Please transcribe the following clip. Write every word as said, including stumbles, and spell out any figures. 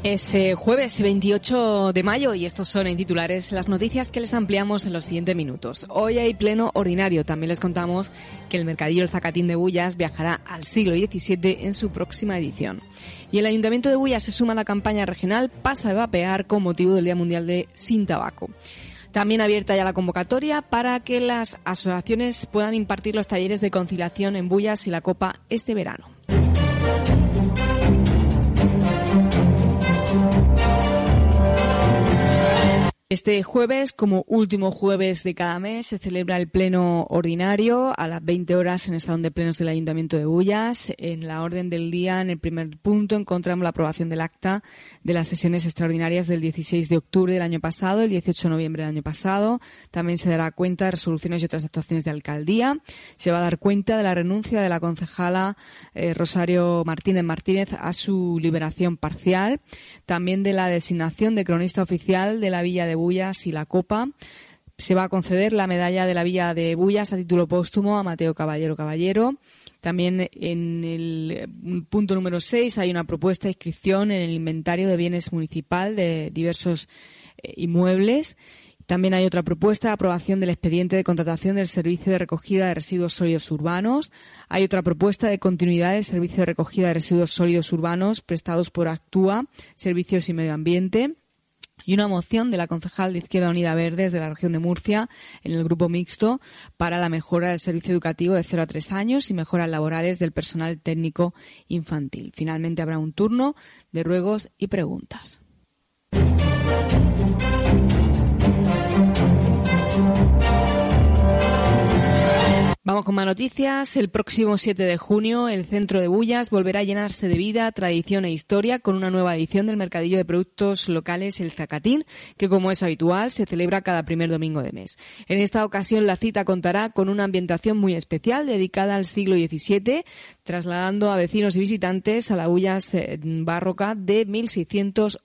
Es eh, jueves veintiocho de mayo y estos son en titulares las noticias que les ampliamos en los siguientes minutos. Hoy hay pleno ordinario. También les contamos que el mercadillo El Zacatín de Bullas viajará al siglo diecisiete en su próxima edición. Y el Ayuntamiento de Bullas se suma a la campaña regional Pasa a Vapear con motivo del Día Mundial de Sin Tabaco. También abierta ya la convocatoria para que las asociaciones puedan impartir los talleres de conciliación en Bullas y La Copa este verano. Este jueves, como último jueves de cada mes, se celebra el pleno ordinario a las veinte horas en el Salón de Plenos del Ayuntamiento de Bullas. En la orden del día, en el primer punto, encontramos la aprobación del acta de las sesiones extraordinarias del dieciséis de octubre del año pasado, el dieciocho de noviembre del año pasado. También se dará cuenta de resoluciones y otras actuaciones de alcaldía. Se va a dar cuenta de la renuncia de la concejala eh, Rosario Martínez Martínez a su liberación parcial. También de la designación de cronista oficial de la Villa de Bullas y La Copa. Se va a conceder la medalla de la Villa de Bullas a título póstumo a Mateo Caballero Caballero. También en el punto número seis hay una propuesta de inscripción en el inventario de bienes municipal de diversos eh, inmuebles. También hay otra propuesta de aprobación del expediente de contratación del servicio de recogida de residuos sólidos urbanos. Hay otra propuesta de continuidad del servicio de recogida de residuos sólidos urbanos prestados por Actúa, Servicios y Medio Ambiente. Y una moción de la concejal de Izquierda Unida Verdes de la región de Murcia en el grupo mixto para la mejora del servicio educativo de cero a tres años y mejoras laborales del personal técnico infantil. Finalmente habrá un turno de ruegos y preguntas. Vamos con más noticias. El próximo siete de junio el centro de Bullas volverá a llenarse de vida, tradición e historia con una nueva edición del mercadillo de productos locales El Zacatín, que como es habitual se celebra cada primer domingo de mes. En esta ocasión la cita contará con una ambientación muy especial dedicada al siglo diecisiete, trasladando a vecinos y visitantes a la Bullas barroca de mil seiscientos